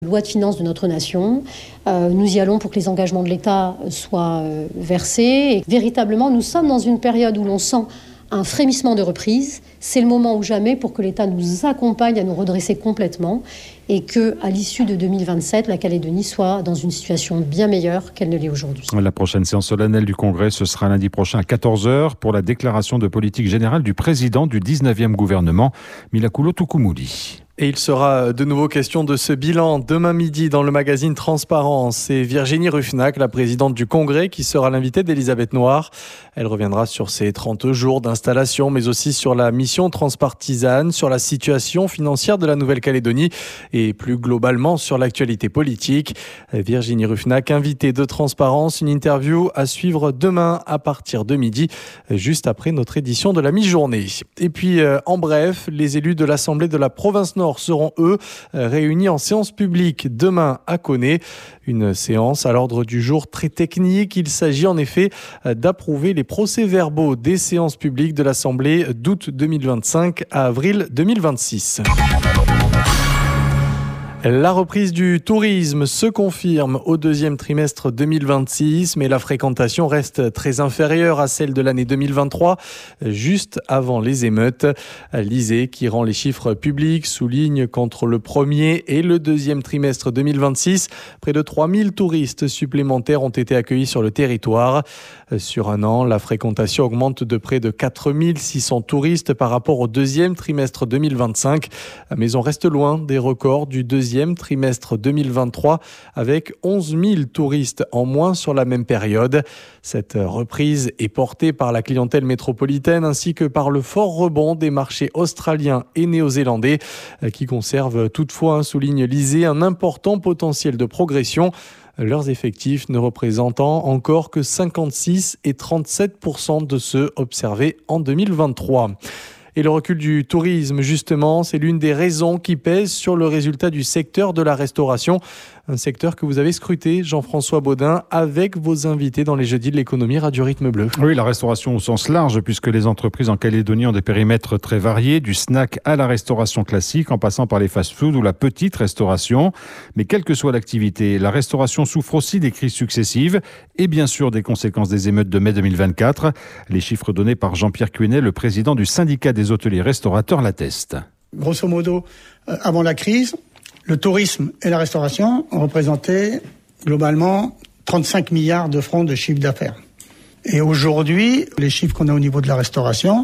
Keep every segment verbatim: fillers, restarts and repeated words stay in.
Loi de finances de notre nation. Euh, nous y allons pour que les engagements de l'État soient euh, versés. Et véritablement, nous sommes dans une période où l'on sent un frémissement de reprise. C'est le moment ou jamais pour que l'État nous accompagne à nous redresser complètement et qu'à l'issue de deux mille vingt-sept, la Calédonie soit dans une situation bien meilleure qu'elle ne l'est aujourd'hui. La prochaine séance solennelle du Congrès, ce sera lundi prochain à quatorze heures pour la déclaration de politique générale du président du dix-neuvième gouvernement, Milakulo Tukumuli. Et il sera de nouveau question de ce bilan demain midi dans le magazine Transparence. C'est Virginie Ruffnac, la présidente du Congrès, qui sera l'invitée d'Elisabeth Noir. Elle reviendra sur ses trente jours d'installation, mais aussi sur la mission transpartisane, sur la situation financière de la Nouvelle-Calédonie et plus globalement sur l'actualité politique. Virginie Ruffnac, invitée de Transparence, une interview à suivre demain à partir de midi, juste après notre édition de la mi-journée. Et puis, en bref, les élus de l'Assemblée de la province Nord seront, eux, réunis en séance publique demain à Koné. Une séance à l'ordre du jour très technique. Il s'agit en effet d'approuver les procès-verbaux des séances publiques de l'Assemblée d'août deux mille vingt-cinq à avril deux mille vingt-six. La reprise du tourisme se confirme au deuxième trimestre deux mille vingt-six, mais la fréquentation reste très inférieure à celle de l'année deux mille vingt-trois, juste avant les émeutes. L'I S E E, qui rend les chiffres publics, souligne qu'entre le premier et le deuxième trimestre deux mille vingt-six, près de trois mille touristes supplémentaires ont été accueillis sur le territoire. Sur un an, la fréquentation augmente de près de quatre mille six cents touristes par rapport au deuxième trimestre deux mille vingt-cinq, mais on reste loin des records du deuxième trimestre deux mille vingt-trois avec onze mille touristes en moins sur la même période. Cette reprise est portée par la clientèle métropolitaine ainsi que par le fort rebond des marchés australiens et néo-zélandais qui conservent toutefois, souligne l'I S E E, un important potentiel de progression. Leurs effectifs ne représentant encore que cinquante-six et trente-sept pour cent de ceux observés en deux mille vingt-trois. Et le recul du tourisme, justement, c'est l'une des raisons qui pèsent sur le résultat du secteur de la restauration. Un secteur que vous avez scruté, Jean-François Baudin, avec vos invités dans les jeudis de l'économie Radio Rythme Bleu. Oui, la restauration au sens large, puisque les entreprises en Calédonie ont des périmètres très variés, du snack à la restauration classique, en passant par les fast-foods ou la petite restauration. Mais quelle que soit l'activité, la restauration souffre aussi des crises successives et bien sûr des conséquences des émeutes de mai deux mille vingt-quatre. Les chiffres donnés par Jean-Pierre Cuenet, le président du syndicat des hôteliers restaurateurs, l'attestent. Grosso modo, euh, avant la crise, le tourisme et la restauration ont représenté globalement trente-cinq milliards de francs de chiffre d'affaires. Et aujourd'hui, les chiffres qu'on a au niveau de la restauration,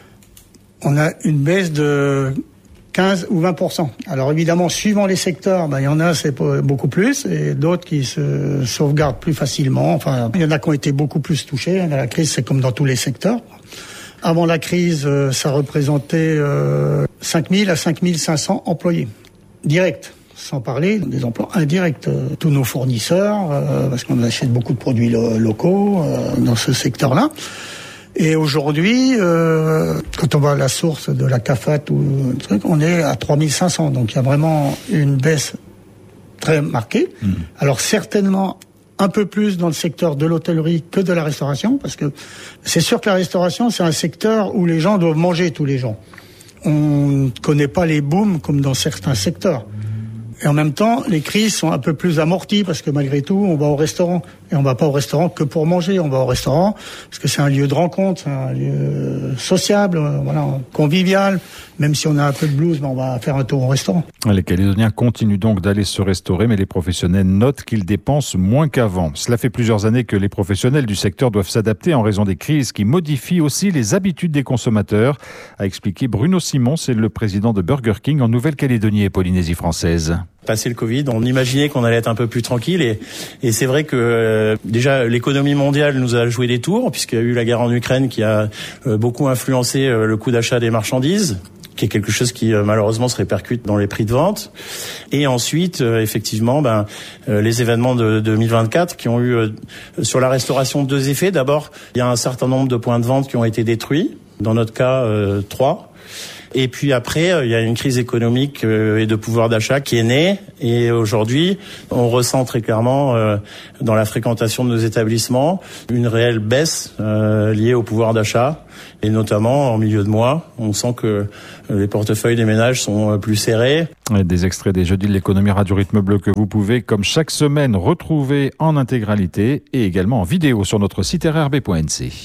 on a une baisse de quinze ou vingt pour cent. Alors évidemment, suivant les secteurs, ben, il y en a c'est beaucoup plus et d'autres qui se sauvegardent plus facilement. Enfin, il y en a qui ont été beaucoup plus touchés. La crise, c'est comme dans tous les secteurs. Avant la crise, ça représentait cinq mille à cinq mille cinq cents employés directs, sans parler des emplois indirects. Tous nos fournisseurs, parce qu'on achète beaucoup de produits lo- locaux dans ce secteur-là. Et aujourd'hui, euh, quand on va à la source de la CAFAT ou un truc, on est à trois mille cinq cents. Donc il y a vraiment une baisse très marquée. Mmh. Alors certainement un peu plus dans le secteur de l'hôtellerie que de la restauration, parce que c'est sûr que la restauration, c'est un secteur où les gens doivent manger tous les jours. On ne connaît pas les booms comme dans certains secteurs. Et en même temps, les crises sont un peu plus amorties parce que malgré tout, on va au restaurant. Et on va pas au restaurant que pour manger. On va au restaurant parce que c'est un lieu de rencontre, c'est un lieu sociable, voilà, convivial. Même si on a un peu de blues, ben on va faire un tour au restaurant. Les Calédoniens continuent donc d'aller se restaurer, mais les professionnels notent qu'ils dépensent moins qu'avant. Cela fait plusieurs années que les professionnels du secteur doivent s'adapter en raison des crises qui modifient aussi les habitudes des consommateurs, a expliqué Bruno Simon, c'est le président de Burger King en Nouvelle-Calédonie et Polynésie française. Passé le Covid, on imaginait qu'on allait être un peu plus tranquille et, et c'est vrai que euh, déjà l'économie mondiale nous a joué des tours puisqu'il y a eu la guerre en Ukraine qui a euh, beaucoup influencé euh, le coût d'achat des marchandises, qui est quelque chose qui euh, malheureusement se répercute dans les prix de vente. Et ensuite, euh, effectivement, ben euh, les événements de deux mille vingt-quatre qui ont eu euh, sur la restauration deux effets. D'abord, il y a un certain nombre de points de vente qui ont été détruits. Dans notre cas, euh, trois. Et puis après, il y a une crise économique et de pouvoir d'achat qui est née. Et aujourd'hui, on ressent très clairement dans la fréquentation de nos établissements une réelle baisse liée au pouvoir d'achat. Et notamment en milieu de mois, on sent que les portefeuilles des ménages sont plus serrés. Des extraits des jeudis de l'économie Radio Rythme Bleu que vous pouvez, comme chaque semaine, retrouver en intégralité et également en vidéo sur notre site r r b point n c.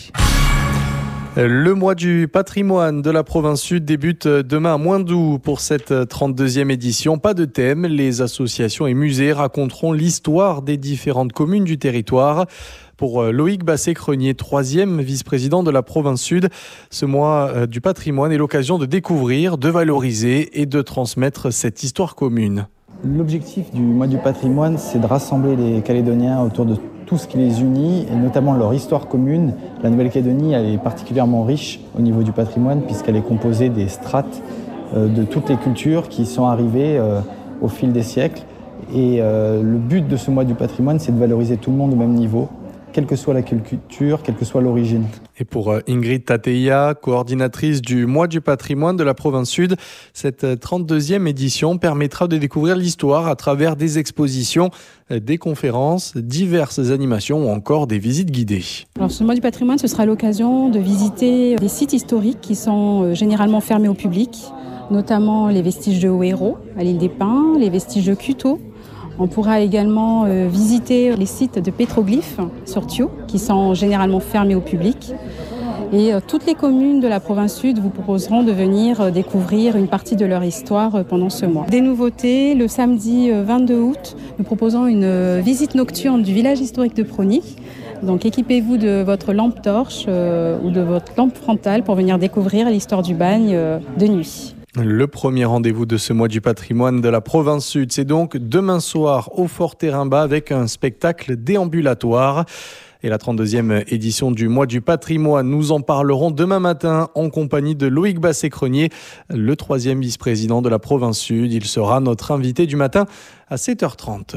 Le mois du patrimoine de la province sud débute demain à Moindou pour cette trente-deuxième édition. Pas de thème, les associations et musées raconteront l'histoire des différentes communes du territoire. Pour Loïc Basset-Crenier, troisième vice-président de la province sud, ce mois du patrimoine est l'occasion de découvrir, de valoriser et de transmettre cette histoire commune. L'objectif du mois du patrimoine, c'est de rassembler les Calédoniens autour de tout ce qui les unit, et notamment leur histoire commune. La Nouvelle-Calédonie, elle est particulièrement riche au niveau du patrimoine, puisqu'elle est composée des strates euh, de toutes les cultures qui sont arrivées euh, au fil des siècles. Et euh, le but de ce mois du patrimoine, c'est de valoriser tout le monde au même niveau, quelle que soit la culture, quelle que soit l'origine. Et pour Ingrid Tateya, coordinatrice du mois du patrimoine de la province sud, cette trente-deuxième édition permettra de découvrir l'histoire à travers des expositions, des conférences, diverses animations ou encore des visites guidées. Alors, ce mois du patrimoine, ce sera l'occasion de visiter des sites historiques qui sont généralement fermés au public, notamment les vestiges de Haut-Hérault à l'île des Pins, les vestiges de Cuteau. On pourra également euh, visiter les sites de pétroglyphes sur Thio, qui sont généralement fermés au public. Et euh, toutes les communes de la province sud vous proposeront de venir euh, découvrir une partie de leur histoire euh, pendant ce mois. Des nouveautés, le samedi euh, vingt-deux août, nous proposons une euh, visite nocturne du village historique de Prony. Donc équipez-vous de votre lampe torche euh, ou de votre lampe frontale pour venir découvrir l'histoire du bagne euh, de nuit. Le premier rendez-vous de ce mois du patrimoine de la province sud, c'est donc demain soir au Fort Terrain-Bas avec un spectacle déambulatoire. Et la trente-deuxième édition du mois du patrimoine, nous en parlerons demain matin en compagnie de Loïc Basset-Crenier, le troisième vice-président de la province sud. Il sera notre invité du matin à sept heures trente.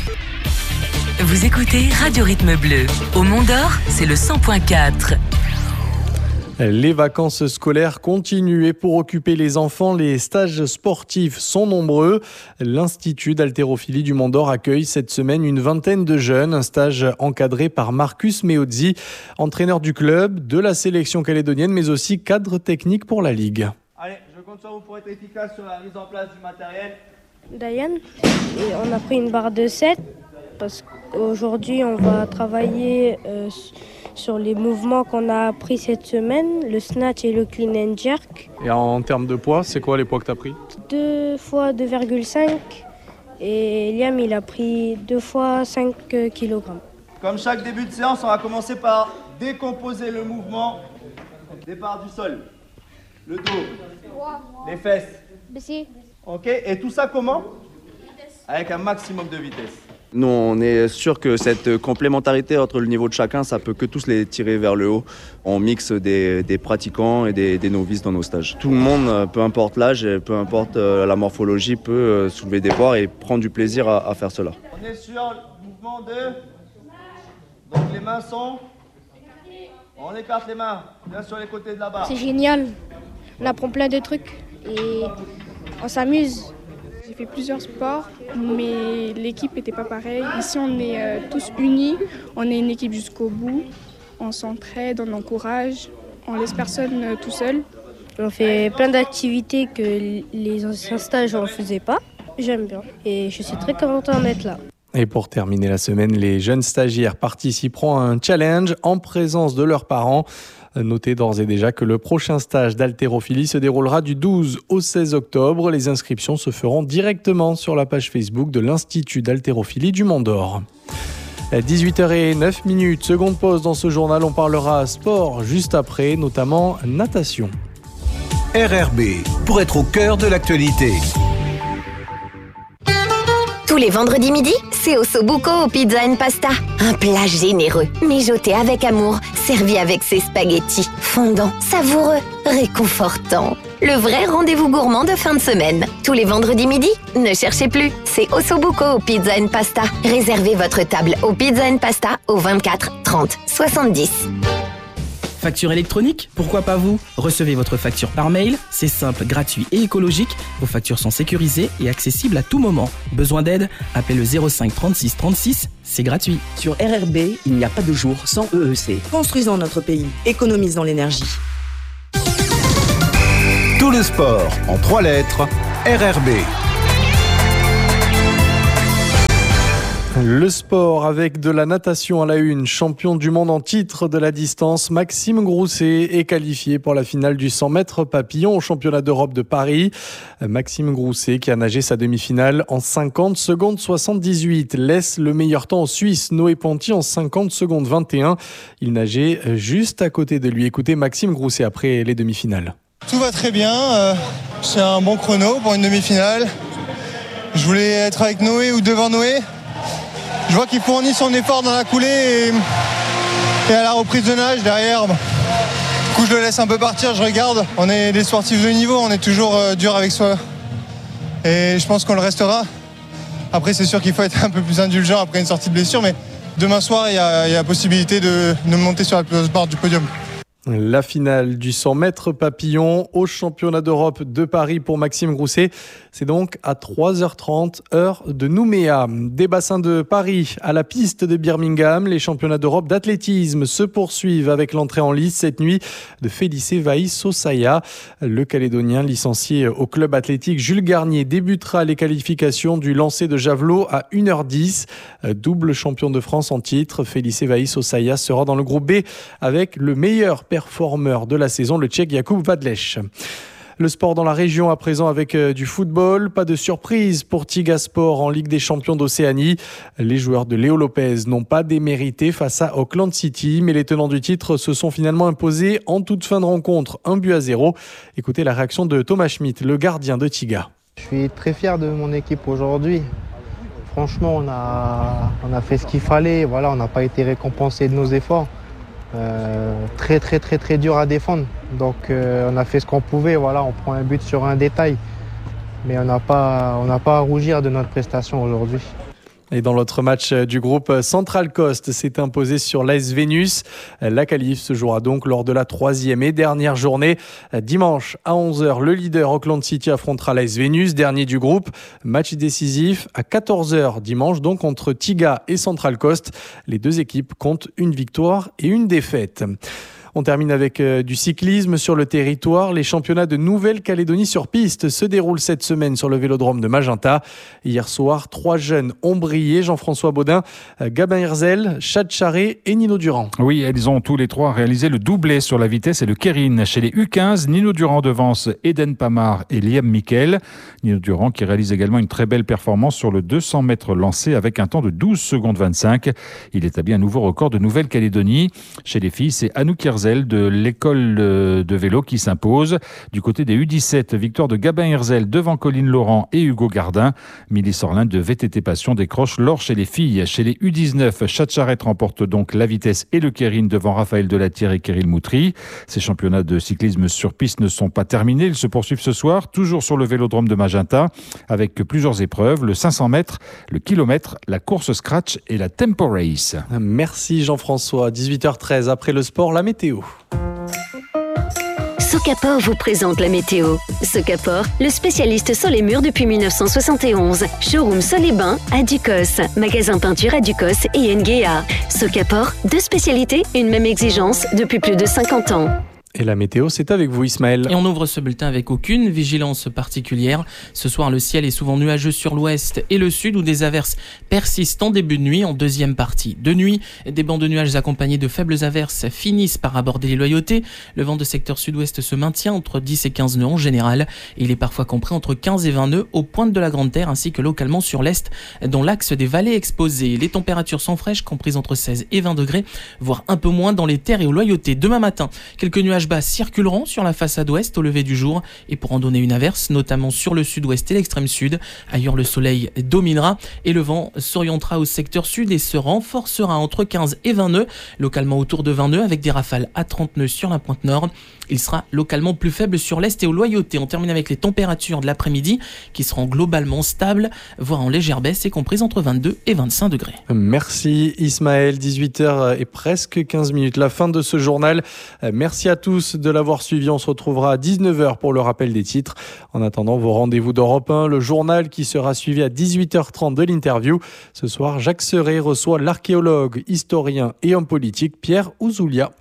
Vous écoutez Radio Rythme Bleu. Au Mont-d'Or, c'est le cent point quatre. Les vacances scolaires continuent et pour occuper les enfants, les stages sportifs sont nombreux. L'Institut d'haltérophilie du Mont-d'Or accueille cette semaine une vingtaine de jeunes. Un stage encadré par Marcus Meozzi, entraîneur du club, de la sélection calédonienne, mais aussi cadre technique pour la Ligue. Allez, je compte sur vous pour être efficace sur la mise en place du matériel. Diane, et on a pris une barre de sept parce qu'aujourd'hui on va travailler euh, sur les mouvements qu'on a appris cette semaine, le snatch et le clean and jerk. Et en termes de poids, c'est quoi les poids que tu as pris ? deux fois deux virgule cinq et Liam il a pris deux fois cinq kilogrammes. Comme chaque début de séance, on va commencer par décomposer le mouvement. Départ du sol, le dos, les fesses. Ok, et tout ça comment ? Avec un maximum de vitesse. Nous, on est sûr que cette complémentarité entre le niveau de chacun, ça peut que tous les tirer vers le haut. On mixe des, des pratiquants et des, des novices dans nos stages. Tout le monde, peu importe l'âge, peu importe la morphologie, peut soulever des poids et prendre du plaisir à, à faire cela. On est sur le mouvement de... Donc les mains sont... On écarte les mains, bien sur les côtés de la barre. C'est génial, on apprend plein de trucs et on s'amuse. J'ai fait plusieurs sports, mais l'équipe n'était pas pareille. Ici, on est euh, tous unis, on est une équipe jusqu'au bout. On s'entraide, on encourage, on laisse personne euh, tout seul. On fait plein d'activités que les anciens stages, on ne faisait pas. J'aime bien et je suis très contente d'être là. Et pour terminer la semaine, les jeunes stagiaires participeront à un challenge en présence de leurs parents. Notez d'ores et déjà que le prochain stage d'haltérophilie se déroulera du douze au seize octobre. Les inscriptions se feront directement sur la page Facebook de l'Institut d'haltérophilie du Mont-d'Or. À dix-huit heures zéro neuf, seconde pause dans ce journal, on parlera sport juste après, notamment natation. R R B, pour être au cœur de l'actualité. Tous les vendredis midi, c'est Ossobuco au Pizza and Pasta. Un plat généreux, mijoté avec amour, servi avec ses spaghettis, fondants, savoureux, réconfortants. Le vrai rendez-vous gourmand de fin de semaine. Tous les vendredis midi, ne cherchez plus, c'est Ossobuco au Pizza and Pasta. Réservez votre table au Pizza and Pasta au vingt-quatre trente soixante-dix. Facture électronique? Pourquoi pas vous? Recevez votre facture par mail, c'est simple, gratuit et écologique. Vos factures sont sécurisées et accessibles à tout moment. Besoin d'aide? Appelez le zéro cinq trente-six trente-six, c'est gratuit. Sur R R B, il n'y a pas de jour sans E E C. Construisons notre pays, économisons l'énergie. Tout le sport en trois lettres, R R B. Le sport avec de la natation à la une. Champion du monde en titre de la distance, Maxime Grousset est qualifié pour la finale du cent mètres papillon au championnat d'Europe de Paris. Maxime Grousset, qui a nagé sa demi-finale en cinquante secondes soixante-dix-huit, laisse le meilleur temps au Suisse Noé Ponty en cinquante secondes vingt et un. Il nageait juste à côté de lui. Écoutez Maxime Grousset après les demi-finales. Tout va très bien. Euh, c'est un bon chrono pour une demi-finale. Je voulais être avec Noé ou devant Noé. Je vois qu'il fournit son effort dans la coulée et, et à la reprise de nage derrière. Bah, du coup, je le laisse un peu partir, je regarde. On est des sportifs de niveau, on est toujours euh, dur avec soi. Et je pense qu'on le restera. Après, c'est sûr qu'il faut être un peu plus indulgent après une sortie de blessure, mais demain soir, il y a, il y a possibilité de, de monter sur la plus haute barre du podium. La finale du cent mètres papillon au championnat d'Europe de Paris pour Maxime Grousset. C'est donc à trois heures trente, heure de Nouméa. Des bassins de Paris à la piste de Birmingham, les championnats d'Europe d'athlétisme se poursuivent avec l'entrée en lice cette nuit de Félice Vaïs-Osaya. Le Calédonien licencié au club athlétique Jules Garnier débutera les qualifications du lancer de javelot à une heure dix. Double champion de France en titre, Félice Vaïs-Osaya sera dans le groupe B avec le meilleur performeur de la saison, le Tchèque Jakub Vadlech. Le sport dans la région à présent avec du football. Pas de surprise pour Tiga Sport en Ligue des champions d'Océanie. Les joueurs de Léo Lopez n'ont pas démérité face à Auckland City, mais les tenants du titre se sont finalement imposés en toute fin de rencontre, un but à zéro. Écoutez la réaction de Thomas Schmidt, le gardien de Tiga. Je suis très fier de mon équipe aujourd'hui. Franchement, on a, on a fait ce qu'il fallait. Voilà, on n'a pas été récompensé de nos efforts. Euh, très très très très dur à défendre, donc euh, on a fait ce qu'on pouvait. Voilà, on prend un but sur un détail, mais on n'a pas on n'a pas à rougir de notre prestation aujourd'hui. Et dans l'autre match du groupe, Central Coast s'est imposé sur l'A S Vénus. La qualif se jouera donc lors de la troisième et dernière journée. Dimanche à onze heures, le leader Auckland City affrontera l'A S Vénus, dernier du groupe. Match décisif à quatorze heures dimanche, donc entre Tiga et Central Coast. Les deux équipes comptent une victoire et une défaite. On termine avec euh, du cyclisme sur le territoire. Les championnats de Nouvelle-Calédonie sur piste se déroulent cette semaine sur le vélodrome de Magenta. Hier soir, trois jeunes ont brillé. Jean-François Baudin, euh, Gabin Hirzel, Chad Charret et Nino Durand. Oui, ils ont tous les trois réalisé le doublé sur la vitesse et le kérine. Chez les U quinze, Nino Durand devance Eden Pamar et Liam Miquel. Nino Durand qui réalise également une très belle performance sur le deux cents mètres lancé avec un temps de douze secondes vingt-cinq. Il établit un nouveau record de Nouvelle-Calédonie. Chez les filles, c'est Anouk Hirzel de l'école de vélo qui s'impose. Du côté des U dix-sept, victoire de Gabin Hirzel devant Colline Laurent et Hugo Gardin. Milly Sorlin de V T T Passion décroche l'or chez les filles. Chez les U dix-neuf, Chad Charrette remporte donc la vitesse et le kérine devant Raphaël Delatière et Kirill Moutry. Ces championnats de cyclisme sur piste ne sont pas terminés. Ils se poursuivent ce soir, toujours sur le vélodrome de Magenta, avec plusieurs épreuves, le cinq cents mètres, le kilomètre, la course scratch et la tempo race. Merci Jean-François. dix-huit heures treize, après le sport, la météo. Socapor vous présente la météo. Socapor, le spécialiste sur les murs depuis mille neuf cent soixante et onze. Showroom Sol et Bain à Ducos. Magasin peinture à Ducos et Nguea. Socapor, deux spécialités, une même exigence depuis plus de cinquante ans. Et la météo, c'est avec vous Ismaël. Et on ouvre ce bulletin avec aucune vigilance particulière. Ce soir, le ciel est souvent nuageux sur l'ouest et le sud où des averses persistent en début de nuit, en deuxième partie. De nuit, des bancs de nuages accompagnés de faibles averses finissent par aborder les loyautés. Le vent de secteur sud-ouest se maintient entre dix et quinze nœuds en général. Il est parfois compris entre quinze et vingt nœuds aux pointes de la Grande Terre ainsi que localement sur l'est, dont l'axe des vallées exposées. Les températures sont fraîches, comprises entre seize et vingt degrés, voire un peu moins dans les terres et aux loyautés. Demain matin, quelques nuages bas circuleront sur la façade ouest au lever du jour et pourront donner une averse, notamment sur le sud-ouest et l'extrême sud. Ailleurs, le soleil dominera et le vent s'orientera au secteur sud et se renforcera entre quinze et vingt nœuds, localement autour de vingt nœuds avec des rafales à trente nœuds sur la pointe nord. Il sera localement plus faible sur l'Est et aux Loyautés. On termine avec les températures de l'après-midi qui seront globalement stables, voire en légère baisse, et comprises entre vingt-deux et vingt-cinq degrés. Merci Ismaël, dix-huit heures et presque quinze minutes, la fin de ce journal. Merci à tous de l'avoir suivi. On se retrouvera à dix-neuf heures pour le rappel des titres. En attendant, vos rendez-vous d'Europe un, le journal qui sera suivi à dix-huit heures trente de l'interview. Ce soir, Jacques Serret reçoit l'archéologue, historien et homme politique Pierre Ouzoulia.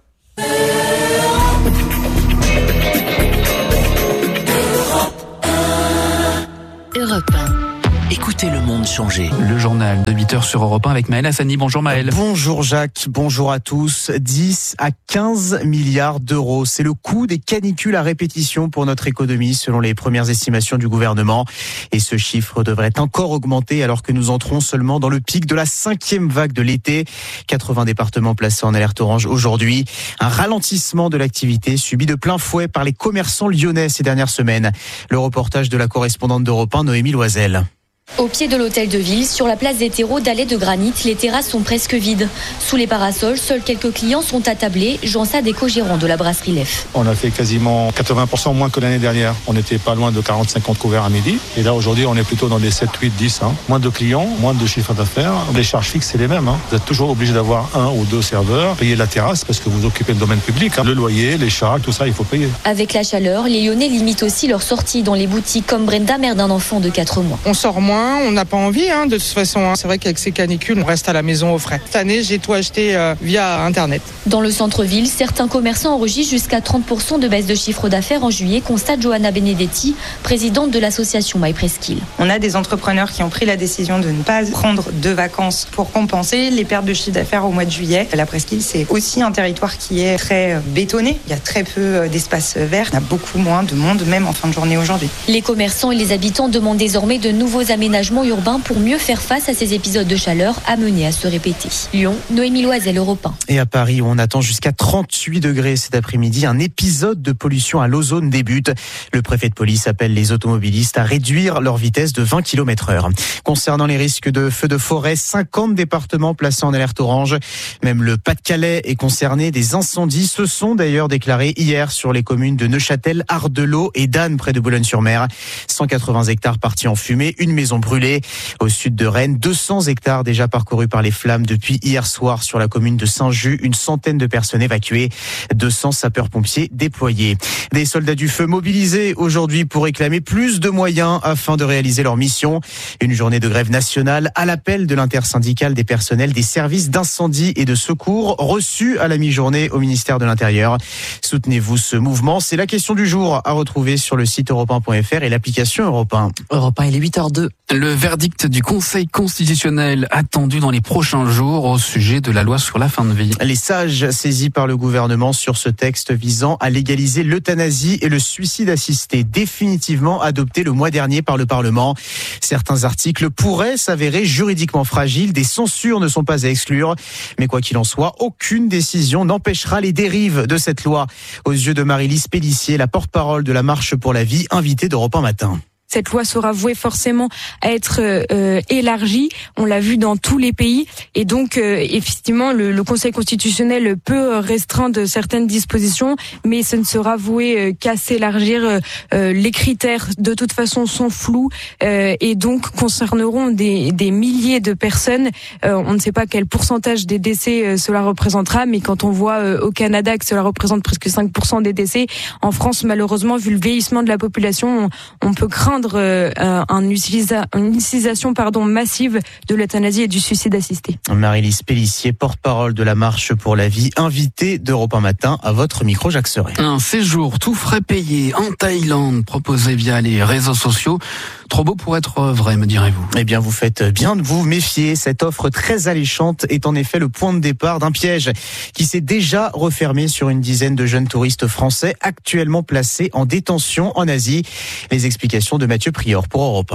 Europe un. Écoutez le monde changer. Le journal de huit heures sur Europe un avec Maël Hassani. Bonjour Maël. Bonjour Jacques, bonjour à tous. dix à quinze milliards d'euros. C'est le coût des canicules à répétition pour notre économie selon les premières estimations du gouvernement. Et ce chiffre devrait encore augmenter alors que nous entrons seulement dans le pic de la cinquième vague de l'été. quatre-vingts départements placés en alerte orange aujourd'hui. Un ralentissement de l'activité subi de plein fouet par les commerçants lyonnais ces dernières semaines. Le reportage de la correspondante d'Europe un, Noémie Loisel. Au pied de l'hôtel de ville, sur la place des terreaux d'allées de granit, les terrasses sont presque vides. Sous les parasols, seuls quelques clients sont attablés. Jean Sade est co-gérant de la brasserie Lef. On a fait quasiment quatre-vingts pour cent moins que l'année dernière. On n'était pas loin de quarante à cinquante couverts à midi. Et là, aujourd'hui, on est plutôt dans les sept, huit, dix. Hein. Moins de clients, moins de chiffre d'affaires. Les charges fixes, c'est les mêmes. Hein. Vous êtes toujours obligé d'avoir un ou deux serveurs. Payer la terrasse parce que vous occupez le domaine public. Hein. Le loyer, les charges, tout ça, il faut payer. Avec la chaleur, les Lyonnais limitent aussi leurs sorties dans les boutiques, comme Brenda, mère d'un enfant de quatre mois. On sort moins, on n'a pas envie. Hein, de toute façon, hein. C'est vrai qu'avec ces canicules, on reste à la maison au frais. Cette année, j'ai tout acheté euh, via Internet. Dans le centre-ville, certains commerçants enregistrent jusqu'à trente pour cent de baisse de chiffre d'affaires en juillet, constate Johanna Benedetti, présidente de l'association My Presqu'île. On a des entrepreneurs qui ont pris la décision de ne pas prendre de vacances pour compenser les pertes de chiffre d'affaires au mois de juillet. La Presqu'île, c'est aussi un territoire qui est très bétonné. Il y a très peu d'espace vert. Il y a beaucoup moins de monde, même en fin de journée aujourd'hui. Les commerçants et les habitants demandent désormais de nouveaux aménagements urbains pour mieux faire face à ces épisodes de chaleur amenés à se répéter. Lyon, Noémie Loisel, Europe un. Et à Paris, où on attend jusqu'à trente-huit degrés cet après-midi, un épisode de pollution à l'ozone débute. Le préfet de police appelle les automobilistes à réduire leur vitesse de vingt kilomètres heure. Concernant les risques de feux de forêt, cinquante départements placés en alerte orange. Même le Pas-de-Calais est concerné. Des incendies se sont d'ailleurs déclarés hier sur les communes de Neuchâtel, Ardelot et d'Anne près de Boulogne-sur-Mer. cent quatre-vingts hectares partis en fumée, une maison brûlée. Au sud de Rennes, deux cents hectares déjà parcourus par les flammes depuis hier soir sur la commune de Saint-Just. Une centaine de personnes évacuées, deux cents sapeurs-pompiers déployés. Des soldats du feu mobilisés aujourd'hui pour réclamer plus de moyens afin de réaliser leur mission. Une journée de grève nationale à l'appel de l'intersyndicale des personnels des services d'incendie et de secours reçus à la mi-journée au ministère de l'Intérieur. Soutenez-vous ce mouvement? C'est la question du jour à retrouver sur le site europe un point f r et l'application Europe un. Europe un, il est huit heures deux. Le verdict du Conseil constitutionnel attendu dans les prochains jours au sujet de la loi sur la fin de vie. Les sages saisis par le gouvernement sur ce texte visant à légaliser l'euthanasie et le suicide assisté, définitivement adopté le mois dernier par le Parlement. Certains articles pourraient s'avérer juridiquement fragiles, des censures ne sont pas à exclure. Mais quoi qu'il en soit, aucune décision n'empêchera les dérives de cette loi. Aux yeux de Marie-Lise Pellissier, la porte-parole de la Marche pour la vie, invitée d'Europe un matin. Cette loi sera vouée forcément à être euh, élargie. On l'a vu dans tous les pays. Et donc, euh, effectivement, le, le Conseil constitutionnel peut restreindre certaines dispositions, mais ce ne sera voué euh, qu'à s'élargir. Euh, les critères, de toute façon, sont flous euh, et donc concerneront des, des milliers de personnes. Euh, on ne sait pas quel pourcentage des décès euh, cela représentera, mais quand on voit euh, au Canada que cela représente presque cinq pour cent des décès, en France, malheureusement, vu le vieillissement de la population, on, on peut craindre Euh, un utilisa- une utilisation pardon, massive de l'euthanasie et du suicide assisté. Marie-Lise Pellissier, porte-parole de la Marche pour la vie, invitée d'Europe un matin à votre micro, Jacques Serret. Un séjour tout frais payé en Thaïlande proposé via les réseaux sociaux. Trop beau pour être vrai, me direz-vous. Eh bien, vous faites bien de vous méfier. Cette offre très alléchante est en effet le point de départ d'un piège qui s'est déjà refermé sur une dizaine de jeunes touristes français actuellement placés en détention en Asie. Les explications de Mathieu Prior pour Europe un.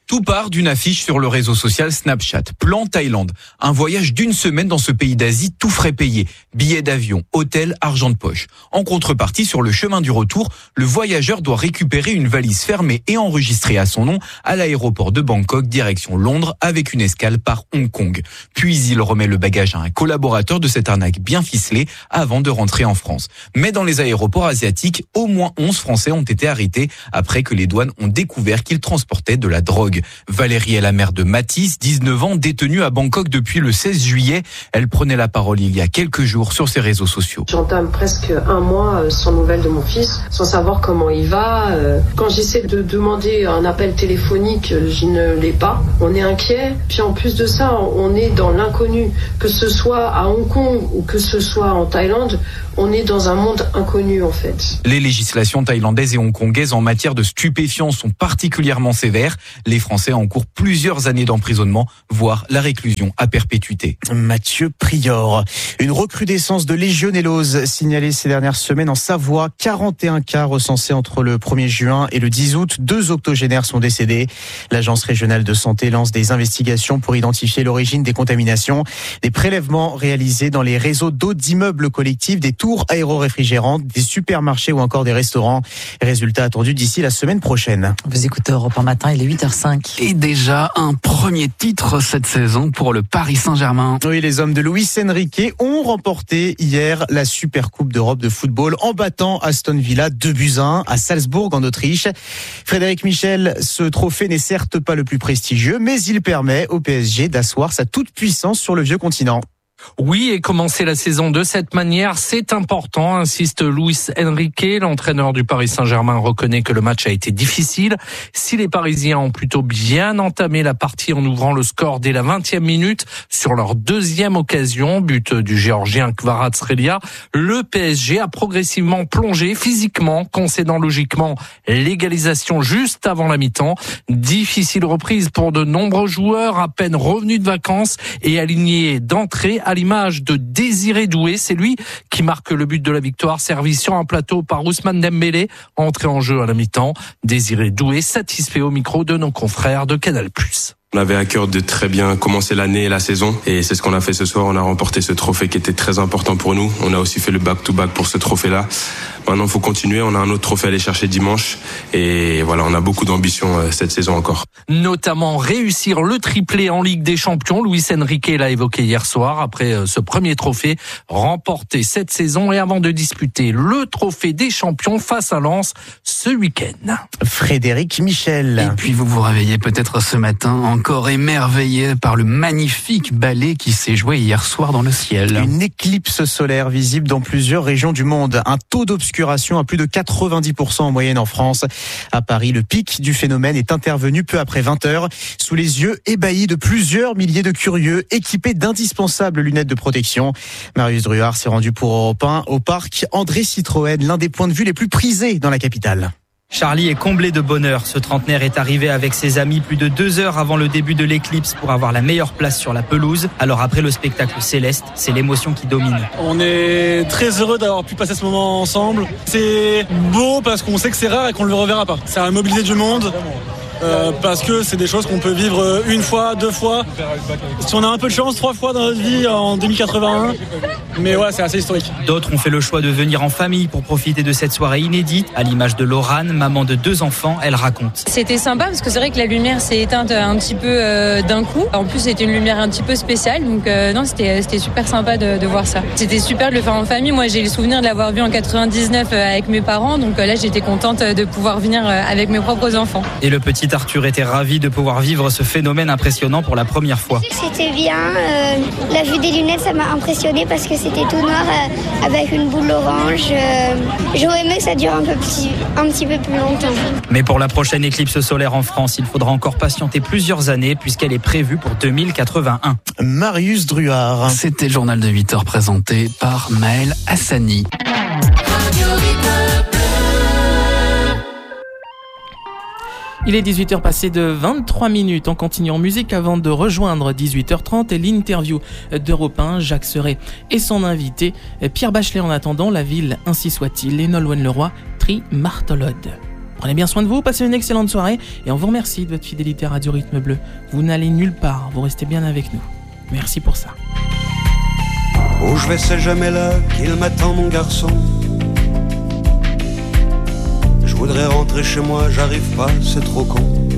Tout part d'une affiche sur le réseau social Snapchat. Plan Thaïlande. Un voyage d'une semaine dans ce pays d'Asie, tout frais payé. Billets d'avion, hôtel, argent de poche. En contrepartie, sur le chemin du retour, le voyageur doit récupérer une valise fermée et enregistrée à son nom à l'aéroport de Bangkok, direction Londres, avec une escale par Hong Kong. Puis il remet le bagage à un collaborateur de cette arnaque bien ficelée avant de rentrer en France. Mais dans les aéroports asiatiques, au moins onze Français ont été arrêtés après que les douanes ont découvert qu'ils transportaient de la drogue. Valérie est la mère de Mathis, dix-neuf ans, détenue à Bangkok depuis le seize juillet. Elle prenait la parole il y a quelques jours sur ses réseaux sociaux. J'entame presque un mois sans nouvelles de mon fils, sans savoir comment il va. Quand j'essaie de demander un appel téléphonique, je ne l'ai pas. On est inquiet. Puis en plus de ça, on est dans l'inconnu. Que ce soit à Hong Kong ou que ce soit en Thaïlande, on est dans un monde inconnu en fait. Les législations thaïlandaises et hongkongaises en matière de stupéfiants sont particulièrement sévères. Les Français encourent plusieurs années d'emprisonnement, voire la réclusion à perpétuité. Mathieu Prior. Une recrudescence de légionellose signalée ces dernières semaines en Savoie. quarante et un cas recensés entre le premier juin et le dix août. Deux octogénaires sont décédés. L'Agence régionale de santé lance des investigations pour identifier l'origine des contaminations. Des prélèvements réalisés dans les réseaux d'eau d'immeubles collectifs, des tours aéro-réfrigérantes, des supermarchés ou encore des restaurants. Résultats attendus d'ici la semaine prochaine. Vous écoutez Europe un matin, il est huit heures cinq. Et déjà un premier titre cette saison pour le Paris Saint-Germain. Oui, les hommes de Luis Enrique ont remporté hier la Super Coupe d'Europe de football en battant Aston Villa deux buts à un à Salzbourg en Autriche. Frédéric Michel, ce trophée n'est certes pas le plus prestigieux, mais il permet au P S G d'asseoir sa toute puissance sur le vieux continent. Oui, et commencer la saison de cette manière, c'est important, insiste Luis Enrique. L'entraîneur du Paris Saint-Germain reconnaît que le match a été difficile. Si les Parisiens ont plutôt bien entamé la partie en ouvrant le score dès la vingtième minute sur leur deuxième occasion, but du Géorgien Kvaratskhelia, le P S G a progressivement plongé physiquement, concédant logiquement l'égalisation juste avant la mi-temps. Difficile reprise pour de nombreux joueurs à peine revenus de vacances et alignés d'entrée à l'image de Désiré Doué. C'est lui qui marque le but de la victoire, servi sur un plateau par Ousmane Dembélé, entré en jeu à la mi-temps. Désiré Doué satisfait au micro de nos confrères de Canal plus. On avait à cœur de très bien commencer l'année et la saison et c'est ce qu'on a fait ce soir. On a remporté ce trophée qui était très important pour nous. On a aussi fait le back-to-back pour ce trophée-là. Maintenant, il faut continuer. On a un autre trophée à aller chercher dimanche et voilà, on a beaucoup d'ambition cette saison encore. Notamment réussir le triplé en Ligue des Champions. Luis Enrique l'a évoqué hier soir après ce premier trophée remporté cette saison et avant de disputer le trophée des champions face à Lens ce week-end. Frédéric Michel. Et puis vous vous réveillez peut-être ce matin encore émerveillé par le magnifique ballet qui s'est joué hier soir dans le ciel. Une éclipse solaire visible dans plusieurs régions du monde. Un taux d'obscuration à plus de quatre-vingt-dix pour cent en moyenne en France. À Paris, le pic du phénomène est intervenu peu après vingt heures, sous les yeux ébahis de plusieurs milliers de curieux équipés d'indispensables lunettes de protection. Marius Druard s'est rendu pour Europe un au parc André Citroën, l'un des points de vue les plus prisés dans la capitale. Charlie est comblé de bonheur. Ce trentenaire est arrivé avec ses amis plus de deux heures avant le début de l'éclipse pour avoir la meilleure place sur la pelouse. Alors après le spectacle céleste, c'est l'émotion qui domine. On est très heureux d'avoir pu passer ce moment ensemble. C'est beau parce qu'on sait que c'est rare et qu'on ne le reverra pas. Ça a mobilisé du monde. Euh, parce que c'est des choses qu'on peut vivre une fois, deux fois. Si on a un peu de chance, trois fois dans notre vie en deux mille quatre-vingt-un. Mais ouais, c'est assez historique. D'autres ont fait le choix de venir en famille pour profiter de cette soirée inédite. À l'image de Laurane, maman de deux enfants, elle raconte. C'était sympa parce que c'est vrai que la lumière s'est éteinte un petit peu euh, d'un coup. En plus, c'était une lumière un petit peu spéciale. Donc euh, non, c'était, c'était super sympa de, de voir ça. C'était super de le faire en famille. Moi, j'ai le souvenir de l'avoir vu en quatre-vingt-dix-neuf avec mes parents. Donc euh, là, j'étais contente de pouvoir venir avec mes propres enfants. Et le petit Arthur était ravi de pouvoir vivre ce phénomène impressionnant pour la première fois. C'était bien. Euh, la vue des lunettes, ça m'a impressionné parce que c'était tout noir euh, avec une boule orange. Euh, j'aurais aimé que ça dure un, peu petit, un petit peu plus longtemps. Mais pour la prochaine éclipse solaire en France, il faudra encore patienter plusieurs années puisqu'elle est prévue pour deux mille quatre-vingt-un. Marius Druard. C'était le journal de huit heures présenté par Maël Hassani. Il est dix-huit heures passées de vingt-trois minutes. On continue en musique avant de rejoindre dix-huit heures trente et l'interview d'Europe un, Jacques Serret et son invité Pierre Bachelet. En attendant, la ville, ainsi soit-il, et Nolwenn Leroy, Tri Martolode. Prenez bien soin de vous, passez une excellente soirée et on vous remercie de votre fidélité à Radio Rythme Bleu. Vous n'allez nulle part, vous restez bien avec nous. Merci pour ça. Où je vais, c'est jamais là qu'il m'attend, mon garçon. Je voudrais rentrer chez moi, j'arrive pas, c'est trop con.